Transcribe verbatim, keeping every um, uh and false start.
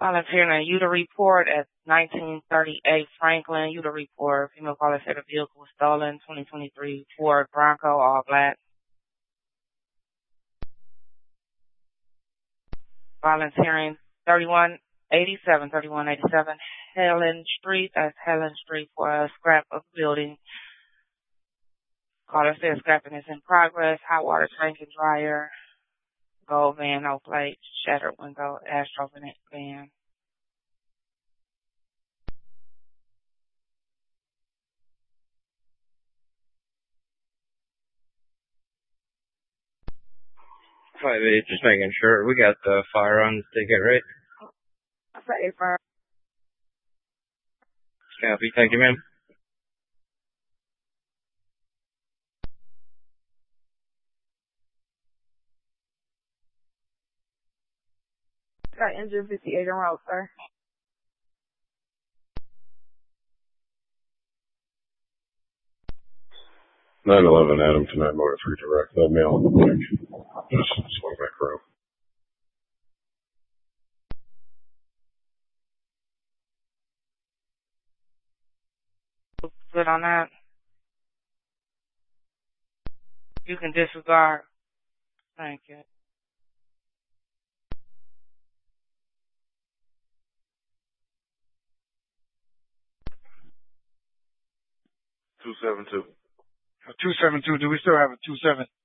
Volunteering a Utah report at nineteen thirty-eight Franklin. Utah report. Female caller said a vehicle was stolen. twenty twenty-three Ford Bronco, all black. Volunteering thirty-one eighty-seven, thirty-one eighty-seven Helen Street. That's Helen Street for a scrap of building. Caller said scrapping is in progress. Hot water tank and dryer. Gold van, no plate. Shattered window. Astro van. Five eight, just making sure we got the fire on the ticket, right? Say fire. Copy, thank you, ma'am. Got injured fifty-eight en route, sir. nine eleven Adam tonight, motor three direct, that male on the back. Just swing back around. Good on that. You can disregard. Thank you. two seven two. two seven two, do we still have a two seven?